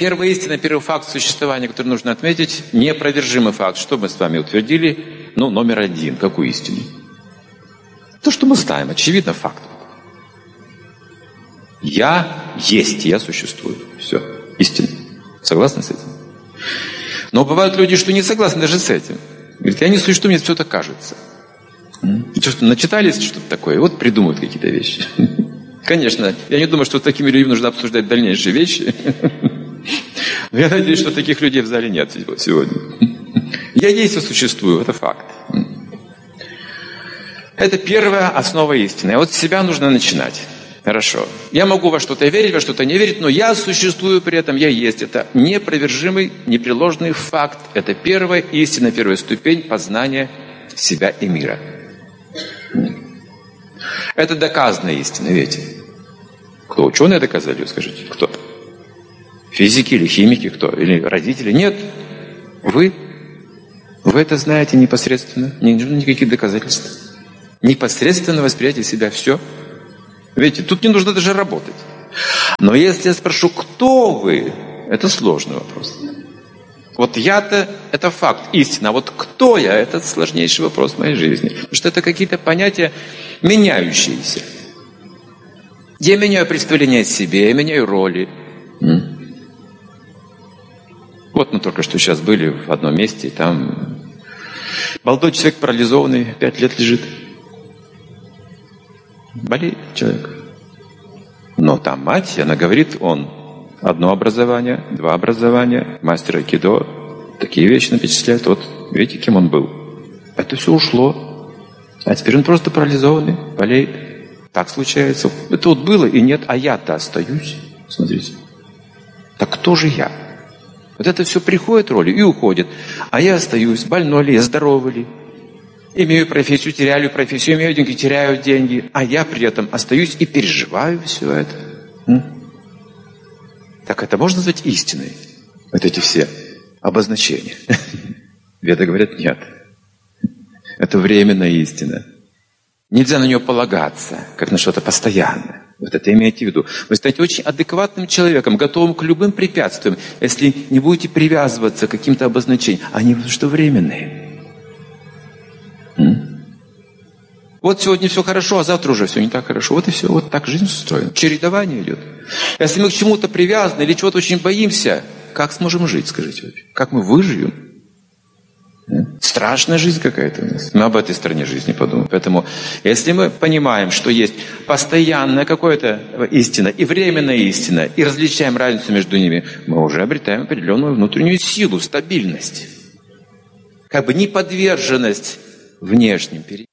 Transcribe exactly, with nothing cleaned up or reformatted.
первая истина, первый факт существования, который нужно отметить, неопровержимый факт. Что мы с вами утвердили? Ну, номер один. Какую истину? То, что мы знаем, очевидно, факт. Я есть, я существую. Все. Истина. Согласны с этим? Но бывают люди, что не согласны даже с этим. Говорят, я не существую, мне все это кажется. Что, начитались что-то такое, и вот придумывают какие-то вещи. Конечно, я не думаю, что с такими людьми нужно обсуждать дальнейшие вещи. Но я надеюсь, что таких людей в зале нет сегодня. Я есть и существую, это факт. Это первая основа истины. А вот с себя нужно начинать. Хорошо. Я могу во что-то верить, во что-то не верить, но я существую при этом, я есть. Это неопровержимый, непреложный факт. Это первая истина, первая ступень познания себя и мира. Это доказанная истина, видите? Кто? Ученые доказали, скажите? Кто? Физики или химики? Кто? Или родители? Нет. Вы? Вы это знаете непосредственно. Не нужно никаких доказательств. Непосредственно восприятие себя. Все. Видите, тут не нужно даже работать. Но если я спрошу, кто вы, это сложный вопрос. Вот я-то, это факт, истина. А вот кто я, это сложнейший вопрос в моей жизни. Потому что это какие-то понятия меняющиеся. Я меняю представление о себе, я меняю роли. Вот мы только что сейчас были в одном месте, и там молодой человек парализованный, пять лет лежит. Болеет человек. Но там мать, она говорит, он одно образование, два образования, мастер айкидо, такие вещи перечисляет. Вот видите, кем он был. Это все ушло. А теперь он просто парализованный, болеет. Так случается. Это вот было и нет, а я-то остаюсь. Смотрите. Так кто же я? Вот это все приходит ролью и уходит. А я остаюсь, больной ли, здоровый ли. Имею профессию, теряю профессию, имею деньги, теряю деньги. А я при этом остаюсь и переживаю все это. М? Так это можно назвать истиной? Вот эти все обозначения. Веды говорят, нет. Это временная истина. Нельзя на нее полагаться, как на что-то постоянное. Вот это имейте в виду. Вы станете очень адекватным человеком, готовым к любым препятствиям, если не будете привязываться к каким-то обозначениям. Они что временные. М? Вот сегодня все хорошо, а завтра уже все не так хорошо. Вот и все. Вот так жизнь устроена. Чередование идет. Если мы к чему-то привязаны или чего-то очень боимся, как сможем жить, скажите вообще? Как мы выживем? Страшная жизнь какая-то у нас. Мы об этой стороне жизни подумаем. Поэтому, если мы понимаем, что есть постоянная какая-то истина и временная истина, и различаем разницу между ними, мы уже обретаем определенную внутреннюю силу, стабильность. Как бы неподверженность внешним переменам.